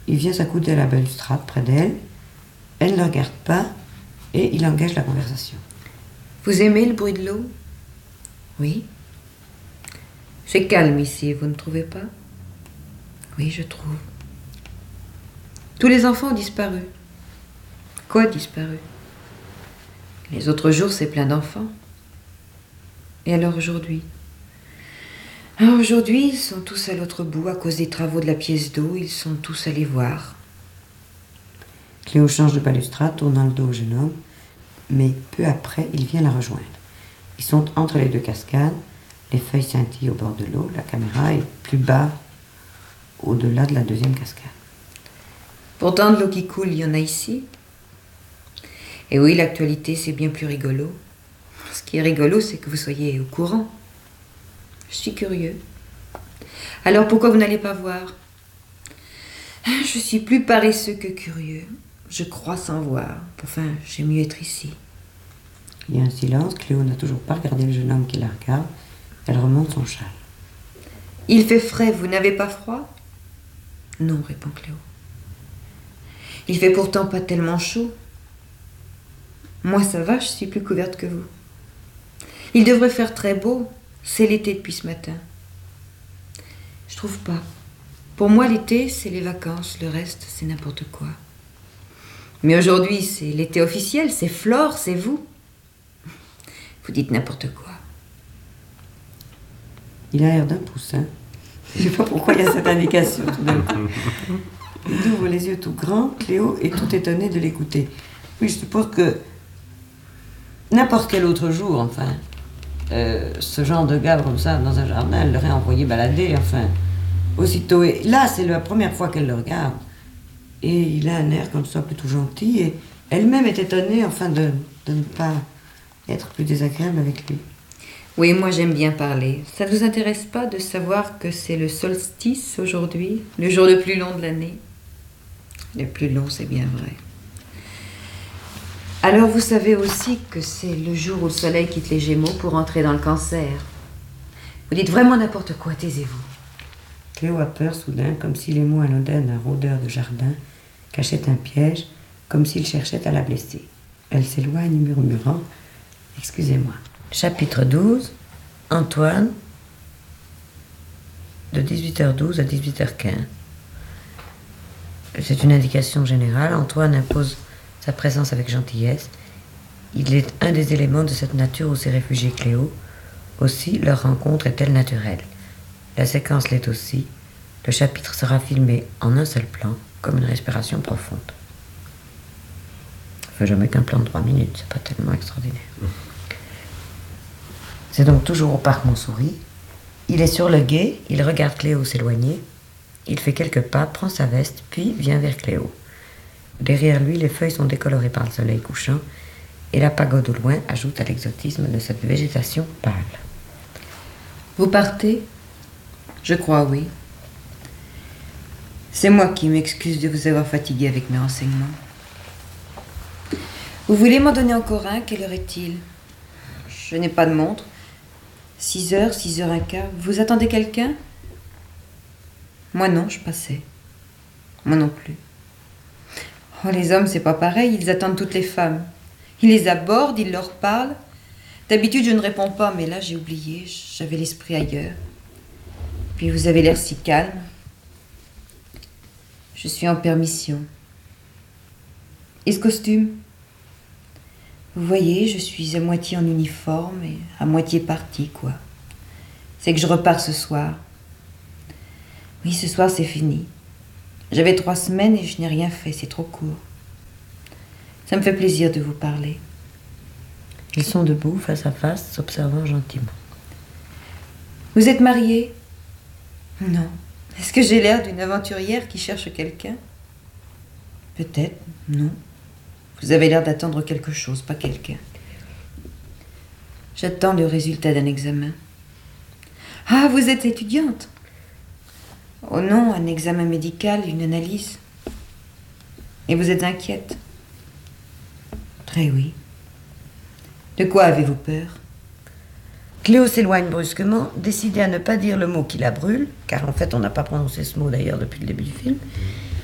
Il vient s'accouder à la balustrade près d'elle. Elle ne le regarde pas et il engage la conversation. Vous aimez le bruit de l'eau? Oui. C'est calme ici, vous ne trouvez pas? Oui, je trouve. Tous les enfants ont disparu. Quoi disparu? Les autres jours, c'est plein d'enfants. Et alors aujourd'hui? Alors aujourd'hui, ils sont tous à l'autre bout à cause des travaux de la pièce d'eau. Ils sont tous allés voir. Cléo change de balustrade, tournant le dos au jeune homme, mais peu après, il vient la rejoindre. Ils sont entre les deux cascades, les feuilles scintillent au bord de l'eau, la caméra est plus bas, au-delà de la deuxième cascade. Pourtant, de l'eau qui coule, il y en a ici. Et oui, l'actualité, c'est bien plus rigolo. Ce qui est rigolo, c'est que vous soyez au courant. Je suis curieux. Alors pourquoi vous n'allez pas voir? Je suis plus paresseux que curieux. Je crois sans voir. Enfin, j'aime mieux être ici. Il y a un silence, Cléo n'a toujours pas regardé le jeune homme qui la regarde. Elle remonte son châle. Il fait frais, vous n'avez pas froid? Non, répond Cléo. Il fait pourtant pas tellement chaud. Moi ça va, je suis plus couverte que vous. Il devrait faire très beau. C'est l'été depuis ce matin. Je trouve pas. Pour moi, l'été, c'est les vacances. Le reste, c'est n'importe quoi. Mais aujourd'hui, c'est l'été officiel. C'est Flore, c'est vous. Vous dites n'importe quoi. Il a l'air d'un poussin. Je ne sais pas pourquoi il y a cette indication tout d'un coup. Il ouvre les yeux tout grands. Cléo est tout étonnée de l'écouter. Oui, je suppose que n'importe quel autre jour, enfin, ce genre de gars comme ça dans un jardin, elle l'aurait envoyé balader, enfin, aussitôt. Et là, c'est la première fois qu'elle le regarde. Et il a un air comme ça plutôt gentil. Et elle-même est étonnée, enfin, de ne pas être plus désagréable avec lui. Oui, moi j'aime bien parler. Ça ne vous intéresse pas de savoir que c'est le solstice aujourd'hui, le jour le plus long de l'année? Le plus long, c'est bien vrai. Alors vous savez aussi que c'est le jour où le soleil quitte les Gémeaux pour entrer dans le Cancer. Vous dites vraiment n'importe quoi, taisez-vous. Cléo a peur soudain, comme si les mots anodins d'un rôdeur de jardin cachaient un piège, comme s'il cherchait à la blesser. Elle s'éloigne murmurant « Excusez-moi ». Chapitre 12. Antoine, de 18h12 à 18h15. C'est une indication générale. Antoine impose sa présence avec gentillesse. Il est un des éléments de cette nature où s'est réfugiée Cléo. Aussi, leur rencontre est-elle naturelle. La séquence l'est aussi. Le chapitre sera filmé en un seul plan, comme une respiration profonde. Ça fait jamais qu'un plan de 3 minutes, c'est pas tellement extraordinaire. C'est donc toujours au parc Montsouris. Il est sur le gué, il regarde Cléo s'éloigner. Il fait quelques pas, prend sa veste, puis vient vers Cléo. Derrière lui, les feuilles sont décolorées par le soleil couchant, et la pagode au loin ajoute à l'exotisme de cette végétation pâle. Vous partez? Je crois, oui. C'est moi qui m'excuse de vous avoir fatigué avec mes renseignements. Vous voulez m'en donner encore un? Quelle heure est-il? Je n'ai pas de montre. 6h, 6h15. Vous attendez quelqu'un? Moi non, je passais. Moi non plus. Oh, les hommes, c'est pas pareil, ils attendent toutes les femmes. Ils les abordent, ils leur parlent. D'habitude, je ne réponds pas, mais là, j'ai oublié, j'avais l'esprit ailleurs. Puis vous avez l'air si calme. Je suis en permission. Et ce costume? Vous voyez, je suis à moitié en uniforme et à moitié partie, quoi. C'est que je repars ce soir. Oui, ce soir, c'est fini. J'avais 3 semaines et je n'ai rien fait, c'est trop court. Ça me fait plaisir de vous parler. Ils sont debout, face à face, s'observant gentiment. Vous êtes mariés? Non. Est-ce que j'ai l'air d'une aventurière qui cherche quelqu'un? Peut-être, non. Vous avez l'air d'attendre quelque chose, pas quelqu'un. J'attends le résultat d'un examen. Ah, vous êtes étudiante? Oh non, un examen médical, une analyse. Et vous êtes inquiète? Très oui. De quoi avez-vous peur? Cléo s'éloigne brusquement, décidée à ne pas dire le mot qui la brûle, car en fait on n'a pas prononcé ce mot d'ailleurs depuis le début du film.